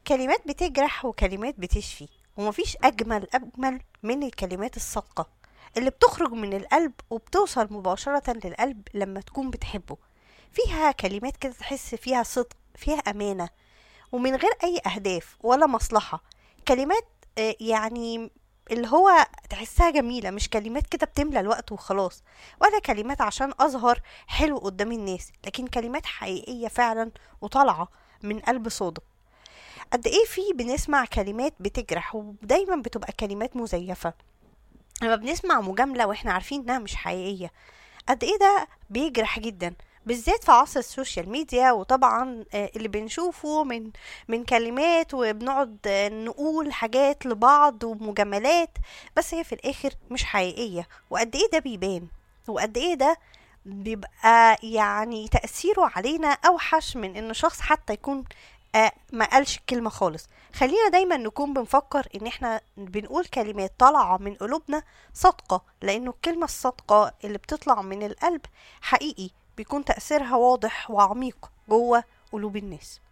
كلمات بتجرح وكلمات بتشفي، ومفيش أجمل من الكلمات الصادقة اللي بتخرج من القلب وبتوصل مباشرة للقلب لما تكون بتحبه. فيها كلمات كده تحس فيها صدق، فيها أمانة، ومن غير أي أهداف ولا مصلحة. كلمات يعني اللي هو تحسها جميلة، مش كلمات كده بتملى الوقت وخلاص، ولا كلمات عشان أظهر حلو قدام الناس، لكن كلمات حقيقية فعلا وطالعة من قلب صادق. قد ايه في بنسمع كلمات بتجرح ودايما بتبقى كلمات مزيفة، لما بنسمع مجاملة واحنا عارفين انها مش حقيقية. قد ايه ده بيجرح جدا، بالذات في عصر السوشيال ميديا. وطبعا اللي بنشوفه من كلمات، وبنقعد نقول حاجات لبعض ومجاملات، بس هي في الاخر مش حقيقية. وقد ايه ده بيبان، وقد ايه ده بيبقى يعني تأثيره علينا أوحش من إن شخص حتى يكون ما قالش الكلمة خالص. خلينا دايما نكون بنفكر إن احنا بنقول كلمات طالعة من قلوبنا صادقة، لأنه الكلمة الصادقة اللي بتطلع من القلب حقيقي بيكون تأثيرها واضح وعميق جوه قلوب الناس.